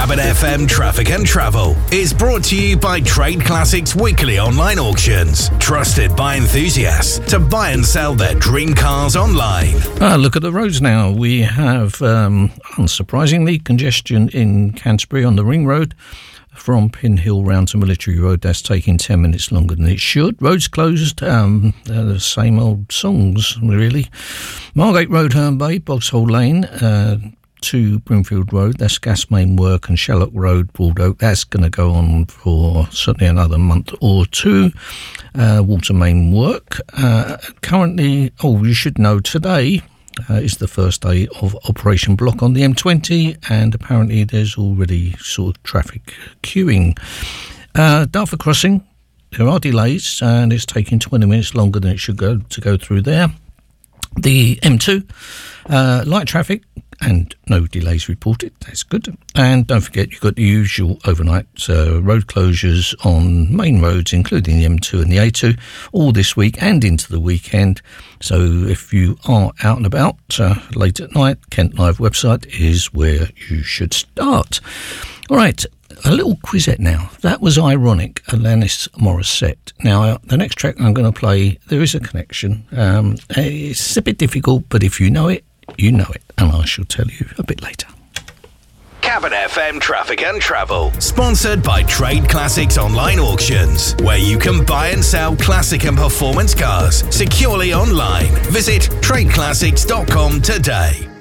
Cabin FM Traffic and Travel is brought to you by Trade Classics Weekly Online Auctions. Trusted by enthusiasts to buy and sell their dream cars online. Look at the roads now. We have, unsurprisingly, congestion in Canterbury on the Ring Road. From Pin Hill round to Military Road, that's taking 10 minutes longer than it should. Roads closed, the same old songs, really. Margate Road, Herne Bay, Boxhole Lane, to Brimfield Road, that's gas main work, and Shallock Road, Broad Oak, that's going to go on for certainly another month or two. Water main work. Currently, you should know, today is the first day of Operation Block on the M20, and apparently there's already sort of traffic queuing. Dartford Crossing, there are delays, and it's taking 20 minutes longer than it should go to go through there. The M2, light traffic and no delays reported. That's good. And don't forget, you've got the usual overnight road closures on main roads, including the M2 and the A2, all this week and into the weekend. So if you are out and about late at night, Kent Live website is where you should start. All right. A little quizette now. That was Ironic, Alanis Morissette. Now, the next track I'm going to play, there is a connection. It's a bit difficult, but if you know it, you know it. And I shall tell you a bit later. Cabin FM Traffic and Travel, sponsored by Trade Classics Online Auctions, where you can buy and sell classic and performance cars securely online. Visit tradeclassics.com today.